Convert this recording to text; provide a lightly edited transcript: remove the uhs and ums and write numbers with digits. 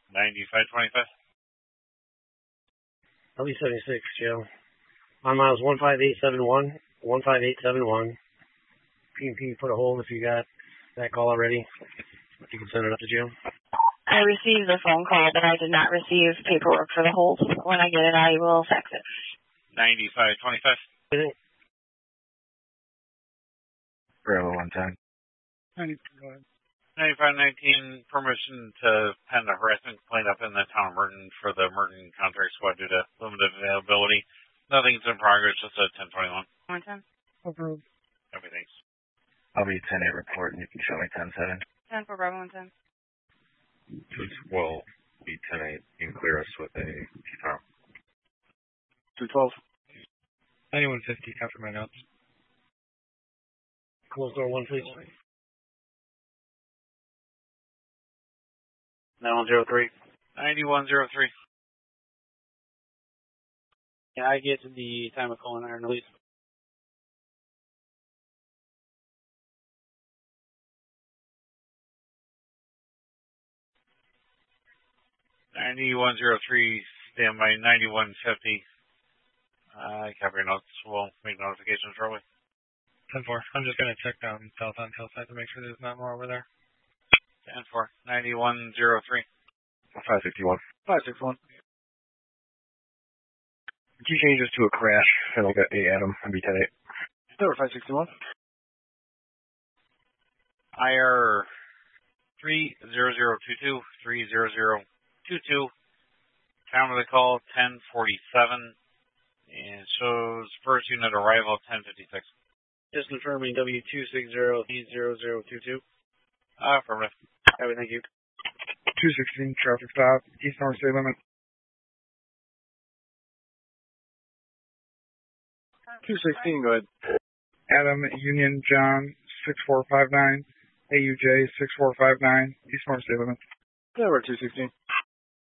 9525. W76, Joe. On miles 15871, 15871. P&P, put a hold if you got that call already. You can send it up to Joe. I received the phone call, but I did not receive paperwork for the hold. When I get it, I will fax it. 9525. Bravo 110. 9519, permission to pen a harassment complaint up in the town of Merton for the Merton contract squad due to limited availability. Nothing's in progress, just a 1021. 110. Approved. Everything's. I'll be 10-8 report and you can show me 10-7. 10 for Bravo 110. Will be 10-8. You can clear us with a T-farm. 212. 9150, after my notes. Close door 1, please. 9103. 9103. Can I get to the time of calling iron release? Stand by 9150. Copy your notes. We'll make notifications shortly. 10-4. I'm just going to check down south on Hillside to make sure there's not more over there. 10-4. 9103. 561. 561. Can you change this to a crash? And I'll get a Adam and be 10-8. Number 561. IR 30022 30022. Time of the call 1047. And shows first unit arrival 1056. Just confirming W260 80022. Affirmative. Thank you. 216, traffic stop, east north state limit. 216, go ahead. Adam Union John 6459, AUJ 6459, east north state limit. Yeah, we're 216.